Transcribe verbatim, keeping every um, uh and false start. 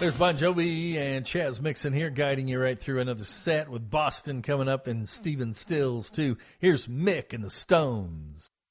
There's Bon Jovi and Chaz Mixon here, guiding you right through another set with Boston coming up and Stephen Stills, too. Here's Mick and the Stones.